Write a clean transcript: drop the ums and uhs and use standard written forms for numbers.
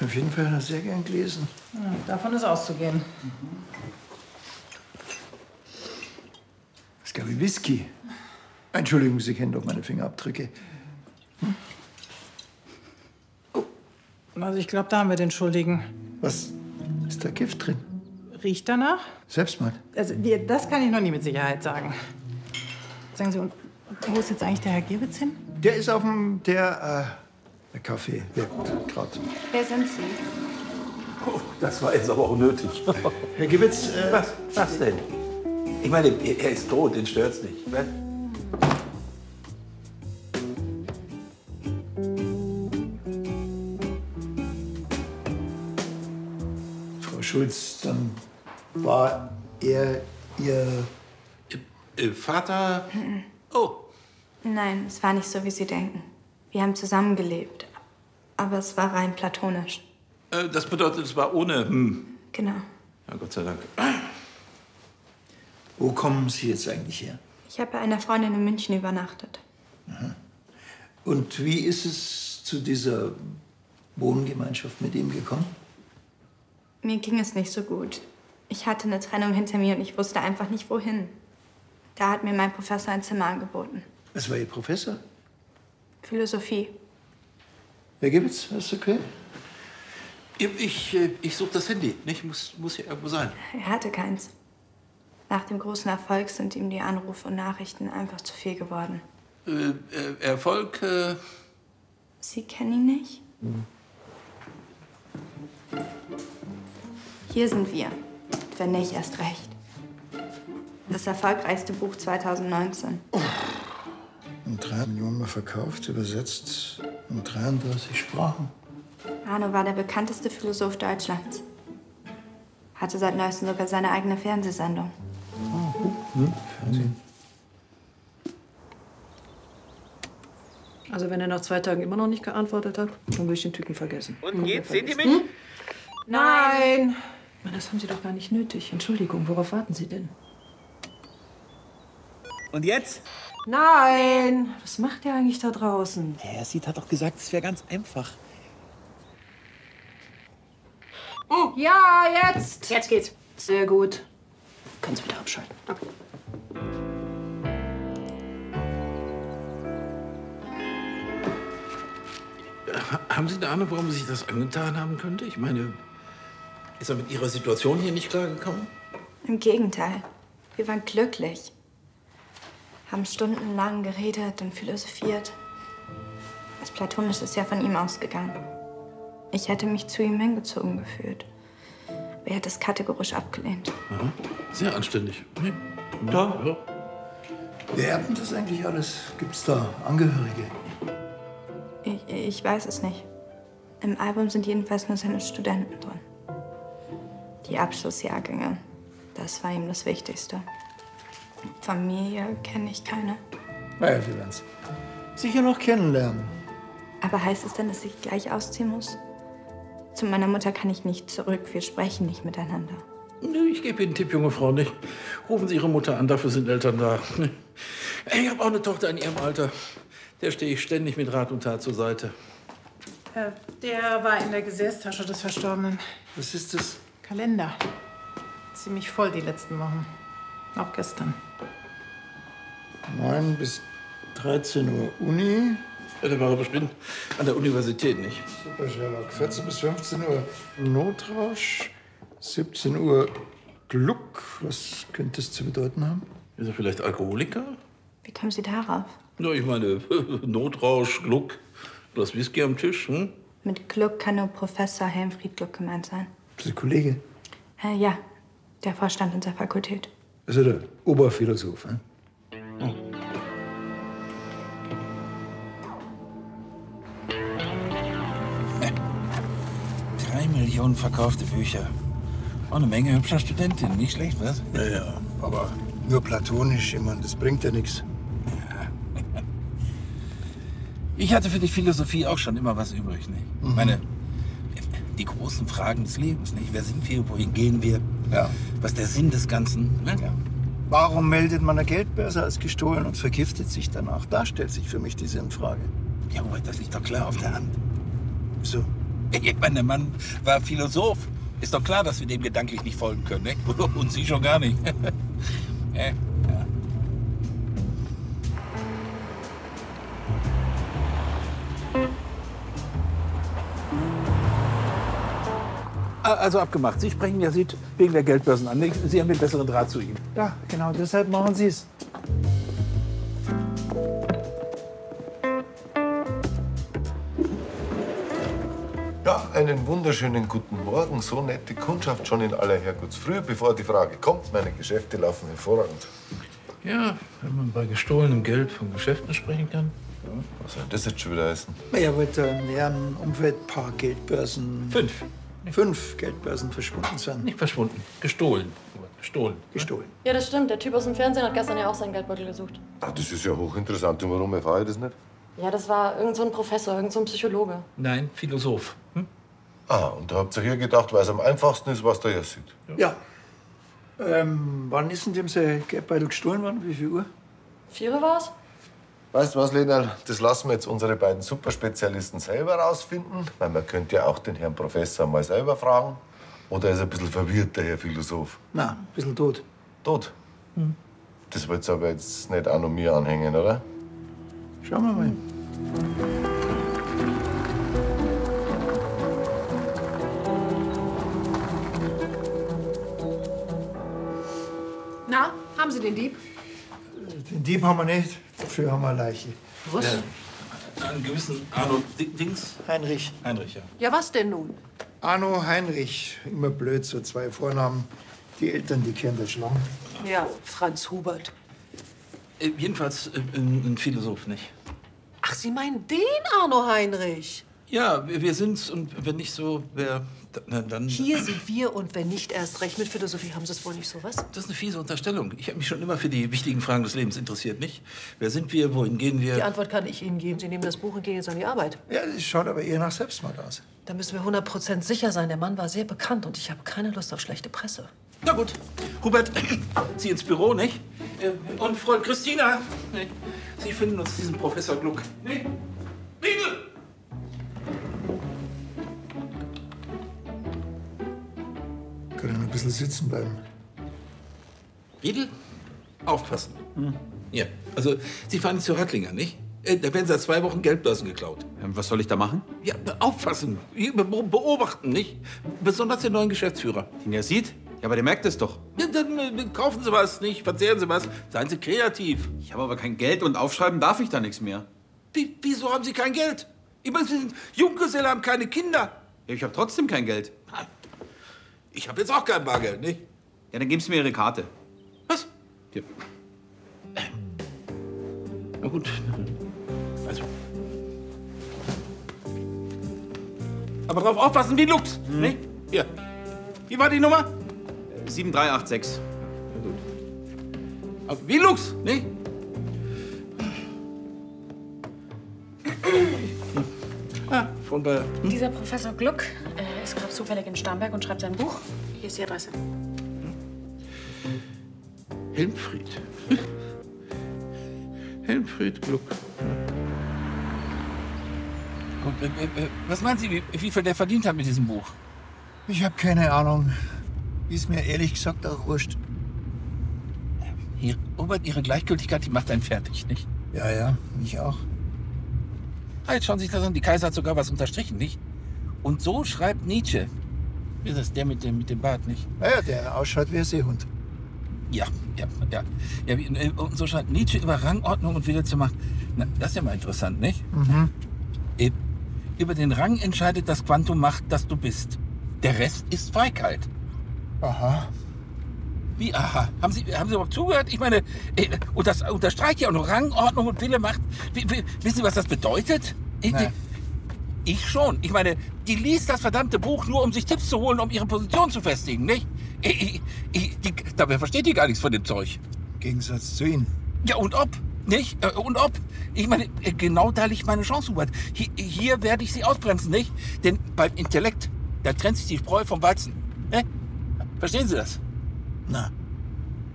Auf jeden Fall hat er sehr gern gelesen. Ja, davon ist auszugehen. Das ist, glaube ich, Whisky. Entschuldigung, Sie kennen doch meine Fingerabdrücke. Also ich glaube, da haben wir den Schuldigen. Was? Ist da Gift drin? Riecht danach? Selbstmord? Also das kann ich noch nie mit Sicherheit sagen. Sagen Sie, und wo ist jetzt eigentlich der Herr Gewitz hin? Der ist auf dem... Der Kaffee wirkt gerade. Wer sind Sie? Oh, das war jetzt aber auch nötig. Herr Gewitz, Was denn? Ich meine, er ist tot, den stört's nicht. Ne? Frau Schulz, dann war er Ihr... Vater? Oh. Nein, es war nicht so, wie Sie denken. Wir haben zusammengelebt. Aber es war rein platonisch. Das bedeutet, es war ohne... Genau. Ja, Gott sei Dank. Wo kommen Sie jetzt eigentlich her? Ich habe bei einer Freundin in München übernachtet. Aha. Und wie ist es zu dieser Wohngemeinschaft mit ihm gekommen? Mir ging es nicht so gut. Ich hatte eine Trennung hinter mir und ich wusste einfach nicht, wohin. Da hat mir mein Professor ein Zimmer angeboten. Was war Ihr Professor? Philosophie. Herr Gewitz, ist okay? Ich suche das Handy. Nicht? Muss hier irgendwo sein. Er hatte keins. Nach dem großen Erfolg sind ihm die Anrufe und Nachrichten einfach zu viel geworden. Erfolg? Sie kennen ihn nicht? Hier sind wir. Wenn nicht, erst recht. Das erfolgreichste Buch 2019. In 3 Millionen Mal verkauft, übersetzt in 33 Sprachen. Arno war der bekannteste Philosoph Deutschlands. Hatte seit neuestem sogar seine eigene Fernsehsendung. Fernsehen. Also wenn er nach 2 Tagen immer noch nicht geantwortet hat, dann würde ich den Typen vergessen. Und geht's? Seht ihr mich? Nein! Das haben Sie doch gar nicht nötig. Entschuldigung, worauf warten Sie denn? Und jetzt? Nein! Was macht der eigentlich da draußen? Herr Sied hat doch gesagt, es wäre ganz einfach. Ja, jetzt! Jetzt geht's. Sehr gut. Kannst wieder abschalten. Okay. Haben Sie eine Ahnung, warum Sie sich das angetan haben könnte? Ich meine, ist er mit Ihrer Situation hier nicht klargekommen? Im Gegenteil. Wir waren glücklich. Haben stundenlang geredet und philosophiert. Das Platonische ist ja von ihm ausgegangen. Ich hätte mich zu ihm hingezogen gefühlt. Aber er hat es kategorisch abgelehnt. Aha. Sehr anständig. Ja. Wer erbt denn das eigentlich alles? Gibt's da Angehörige? Ich weiß es nicht. Im Album sind jedenfalls nur seine Studenten drin. Die Abschlussjahrgänge, das war ihm das Wichtigste. Familie kenne ich keine. Naja, Sie werden's sicher noch kennenlernen. Aber heißt es denn, dass ich gleich ausziehen muss? Zu meiner Mutter kann ich nicht zurück. Wir sprechen nicht miteinander. Ich gebe Ihnen einen Tipp, junge Frau, nicht? Rufen Sie Ihre Mutter an, dafür sind Eltern da. Ich habe auch eine Tochter in Ihrem Alter. Der stehe ich ständig mit Rat und Tat zur Seite. Der war in der Gesäßtasche des Verstorbenen. Was ist das? Kalender. Ziemlich voll die letzten Wochen. Auch gestern. 9 bis 13 Uhr Uni. Ja, der war bestimmt an der Universität, nicht? Super, Sherlock. 14 bis 15 Uhr Notrausch. 17 Uhr Gluck. Was könnte das zu bedeuten haben? Ist er vielleicht Alkoholiker? Wie kommen Sie darauf? Ja, ich meine, Notrausch, Gluck, Glas Whisky am Tisch, hm? Mit Gluck kann nur Professor Helmfried Gluck gemeint sein. Das ist ein Kollege. Ja, der Vorstand unserer Fakultät. Also der Oberphilosoph, hm? Oh. Drei Millionen verkaufte Bücher. Auch eine Menge hübscher Studentinnen. Nicht schlecht, was? Ja, aber nur platonisch, ich meine, das bringt ja nichts. Ich hatte für die Philosophie auch schon immer was übrig, nicht? Ich meine, die großen Fragen des Lebens, nicht? Wer sind wir, wohin gehen wir? Ja. Was ist der Sinn des Ganzen? Ne? Ja. Warum meldet man eine Geldbörse als gestohlen und vergiftet sich danach? Da stellt sich für mich die Sinnfrage. Ja, aber das liegt doch klar auf der Hand. So. Ich meine, der Mann war Philosoph. Ist doch klar, dass wir dem gedanklich nicht folgen können, ne? Und Sie schon gar nicht. Ja. Also abgemacht. Sie sprechen ja Sie wegen der Geldbörsen an. Sie haben den besseren Draht zu ihm. Ja, genau, deshalb machen Sie es. Ja, einen wunderschönen guten Morgen. So nette Kundschaft schon in aller Herrgottsfrühe. Bevor die Frage kommt, meine Geschäfte laufen hervorragend. Ja, wenn man bei gestohlenem Geld von Geschäften sprechen kann. Was soll das jetzt schon wieder heißen? Ja, weil da im näheren Umfeld ein paar Geldbörsen... 5 Geldbörsen verschwunden sind. Nicht verschwunden, gestohlen. Gestohlen. Gestohlen. Ja, das stimmt. Der Typ aus dem Fernsehen hat gestern ja auch seinen Geldbeutel gesucht. Ach, das ist ja hochinteressant. Und warum erfahre ich das nicht? Ja, das war irgend so ein Professor, irgend so ein Psychologe. Nein, Philosoph. Ah, und da habt ihr hier gedacht, weil es am einfachsten ist, was da hier sieht. Ja. Wann ist denn dem sein Geldbeutel gestohlen worden? Wie viel Uhr? 4 war's? Weißt du was, Lena? Das lassen wir jetzt unsere beiden Superspezialisten selber rausfinden. Weil man könnte ja auch den Herrn Professor mal selber fragen. Oder ist er ein bisschen verwirrt, der Herr Philosoph? Nein, ein bisschen tot. Tot? Das wird's aber jetzt nicht auch noch mir anhängen, oder? Schauen wir mal. Na, haben Sie den Dieb? Den Dieb haben wir nicht, dafür haben wir eine Leiche. Was? Einen gewissen Arno Dings. Heinrich. Heinrich, ja. Ja, was denn nun? Arno Heinrich. Immer blöd, so 2 Vornamen. Die Eltern, die kennen das Schlamm. Ja, Franz Hubert. Jedenfalls ein Philosoph, nicht? Ach, Sie meinen den Arno Heinrich? Ja, wir sind's. Und wenn nicht so, wer dann... Hier sind wir und wenn nicht erst recht. Mit Philosophie haben Sie es wohl nicht so, was? Das ist eine fiese Unterstellung. Ich habe mich schon immer für die wichtigen Fragen des Lebens interessiert, nicht? Wer sind wir, wohin gehen wir? Die Antwort kann ich Ihnen geben. Sie nehmen das Buch und gehen jetzt an die Arbeit. Ja, das schaut aber eher nach Selbstmord aus. Da müssen wir 100% sicher sein. Der Mann war sehr bekannt und ich habe keine Lust auf schlechte Presse. Na gut, Hubert, Sie ins Büro, nicht? Und Frau Christina, nicht? Sie finden uns diesen Professor Gluck. Nicht? Riedel! Können wir ein bisschen sitzen bleiben? Riedel, aufpassen. Ja, also Sie fahren jetzt zu Rattlinger, nicht? Da werden seit 2 Wochen Geldbörsen geklaut. Was soll ich da machen? Ja, aufpassen, beobachten, nicht? Besonders den neuen Geschäftsführer. Den er sieht? Ja, aber der merkt es doch. Ja, dann kaufen Sie was, nicht? Verzehren Sie was. Seien Sie kreativ. Ich habe aber kein Geld und aufschreiben darf ich da nichts mehr. Wieso haben Sie kein Geld? Ich meine, Sie sind Junggeselle, haben keine Kinder. Ja, ich habe trotzdem kein Geld. Ich habe jetzt auch kein Bargeld, nicht? Ja, dann geben Sie mir Ihre Karte. Was? Ja. Na gut. Also. Aber drauf aufpassen wie Lux, nicht? Hier. Wie war die Nummer? 7386. Na gut. Aber wie Lux, nicht? Von bei... Dieser Professor Gluck ist gerade zufällig in Starnberg und schreibt sein Buch. Hier ist die Adresse. Helmfried. Helmfried Gluck. Was meinen Sie, wie viel der verdient hat mit diesem Buch? Ich habe keine Ahnung. Ist mir ehrlich gesagt auch wurscht. Hier, Robert, Ihre Gleichgültigkeit, die macht einen fertig, nicht? Ja, ich auch. Ah, jetzt schauen Sie sich das an, die Kaiser hat sogar was unterstrichen, nicht? Und so schreibt Nietzsche. Wie ist das, der mit dem Bart, nicht? Naja, der ausschaut wie ein Seehund. Ja, und so schreibt Nietzsche über Rangordnung und Wille zur Macht. Na, das ist ja mal interessant, nicht? Über den Rang entscheidet das Quantum Macht, das du bist. Der Rest ist Feigheit. Aha. Wie, aha? Haben Sie überhaupt zugehört? Ich meine, und das unterstreicht ja auch noch Rangordnung und Wille Macht. Wissen Sie, was das bedeutet? Ich schon. Ich meine, die liest das verdammte Buch nur, um sich Tipps zu holen, um ihre Position zu festigen, nicht? Dabei versteht die gar nichts von dem Zeug. Im Gegensatz zu Ihnen. Ja, und ob? Nicht? Und ob? Ich meine, genau da liegt meine Chance, Hubert. Hier werde ich Sie ausbremsen, nicht? Denn beim Intellekt, da trennt sich die Spreu vom Weizen. Ne? Verstehen Sie das? Na.